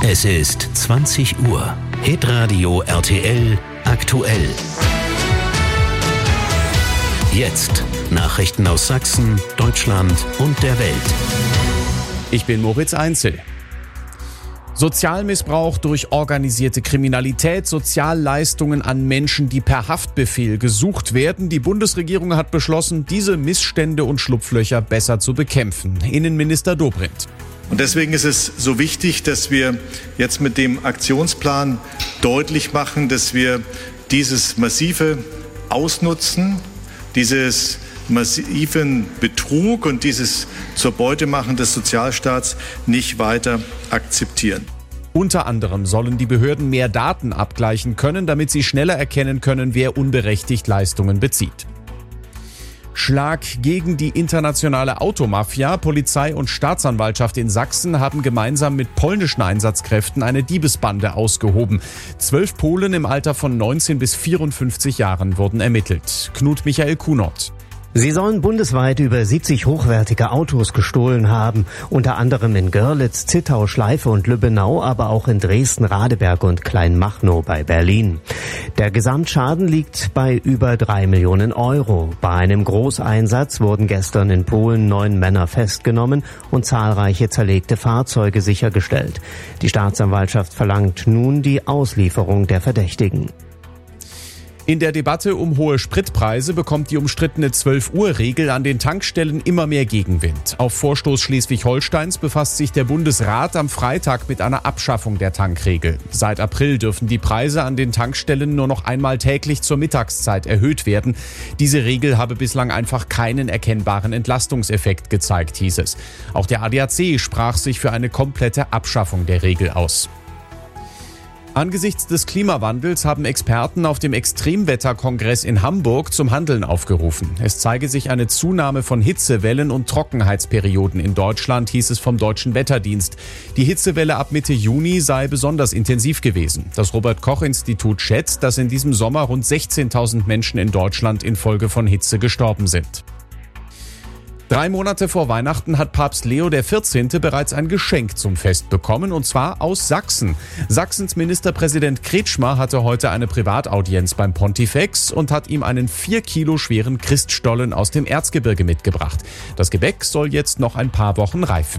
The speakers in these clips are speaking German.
Es ist 20 Uhr. Hitradio RTL aktuell. Jetzt Nachrichten aus Sachsen, Deutschland und der Welt. Ich bin Moritz Einzel. Sozialmissbrauch durch organisierte Kriminalität, Sozialleistungen an Menschen, die per Haftbefehl gesucht werden. Die Bundesregierung hat beschlossen, diese Missstände und Schlupflöcher besser zu bekämpfen. Innenminister Dobrindt. Und deswegen ist es so wichtig, dass wir jetzt mit dem Aktionsplan deutlich machen, dass wir dieses massive Ausnutzen, dieses massiven Betrug und dieses zur Beute machen des Sozialstaats nicht weiter akzeptieren. Unter anderem sollen die Behörden mehr Daten abgleichen können, damit sie schneller erkennen können, wer unberechtigt Leistungen bezieht. Schlag gegen die internationale Automafia. Polizei und Staatsanwaltschaft in Sachsen haben gemeinsam mit polnischen Einsatzkräften eine Diebesbande ausgehoben. 12 Polen im Alter von 19 bis 54 Jahren wurden ermittelt. Knut Michael Kunert. Sie sollen bundesweit über 70 hochwertige Autos gestohlen haben, unter anderem in Görlitz, Zittau, Schleife und Lübbenau, aber auch in Dresden, Radeberg und Kleinmachnow bei Berlin. Der Gesamtschaden liegt bei über 3 Millionen Euro. Bei einem Großeinsatz wurden gestern in Polen 9 Männer festgenommen und zahlreiche zerlegte Fahrzeuge sichergestellt. Die Staatsanwaltschaft verlangt nun die Auslieferung der Verdächtigen. In der Debatte um hohe Spritpreise bekommt die umstrittene 12-Uhr-Regel an den Tankstellen immer mehr Gegenwind. Auf Vorstoß Schleswig-Holsteins befasst sich der Bundesrat am Freitag mit einer Abschaffung der Tankregel. Seit April dürfen die Preise an den Tankstellen nur noch einmal täglich zur Mittagszeit erhöht werden. Diese Regel habe bislang einfach keinen erkennbaren Entlastungseffekt gezeigt, hieß es. Auch der ADAC sprach sich für eine komplette Abschaffung der Regel aus. Angesichts des Klimawandels haben Experten auf dem Extremwetterkongress in Hamburg zum Handeln aufgerufen. Es zeige sich eine Zunahme von Hitzewellen und Trockenheitsperioden in Deutschland, hieß es vom Deutschen Wetterdienst. Die Hitzewelle ab Mitte Juni sei besonders intensiv gewesen. Das Robert-Koch-Institut schätzt, dass in diesem Sommer rund 16.000 Menschen in Deutschland infolge von Hitze gestorben sind. 3 Monate vor Weihnachten hat Papst Leo XIV. Bereits ein Geschenk zum Fest bekommen, und zwar aus Sachsen. Sachsens Ministerpräsident Kretschmer hatte heute eine Privataudienz beim Pontifex und hat ihm einen 4 Kilo schweren Christstollen aus dem Erzgebirge mitgebracht. Das Gebäck soll jetzt noch ein paar Wochen reifen.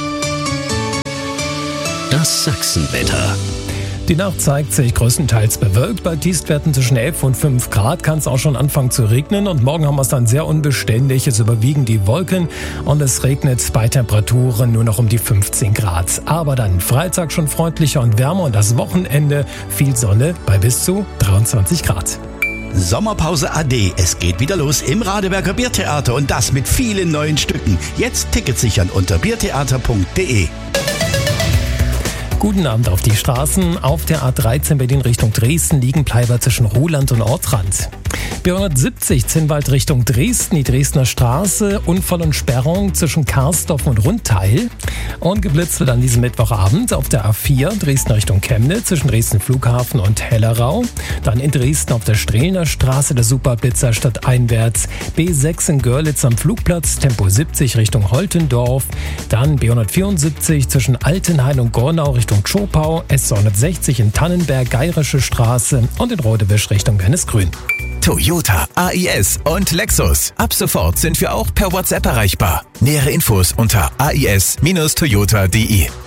Das Sachsenwetter. Die Nacht zeigt sich größtenteils bewölkt. Bei Tiefstwerten zwischen 11 und 5 Grad kann es auch schon anfangen zu regnen. Und morgen haben wir es dann sehr unbeständig. Es überwiegen die Wolken und es regnet bei Temperaturen nur noch um die 15 Grad. Aber dann Freitag schon freundlicher und wärmer und das Wochenende viel Sonne bei bis zu 23 Grad. Sommerpause AD. Es geht wieder los im Radeberger Biertheater und das mit vielen neuen Stücken. Jetzt Tickets sichern unter biertheater.de. Guten Abend auf die Straßen. Auf der A13 Berlin Richtung Dresden liegen Bleiber zwischen Ruhland und Ortrand. B170 Zinnwald Richtung Dresden, die Dresdner Straße, Unfall und Sperrung zwischen Karsdorf und Rundteil. Und geblitzt wird an diesem Mittwochabend auf der A4 Dresden Richtung Chemnitz zwischen Dresden Flughafen und Hellerau. Dann in Dresden auf der Strehlener Straße der Superblitzer stadteinwärts. B6 in Görlitz am Flugplatz, Tempo 70 Richtung Holtendorf. Dann B174 zwischen Altenhain und Gornau Richtung Tschopau. S260 in Tannenberg, Geirische Straße und in Rodewisch Richtung Wernesgrün. Toyota, AIS und Lexus. Ab sofort sind wir auch per WhatsApp erreichbar. Nähere Infos unter ais-toyota.de.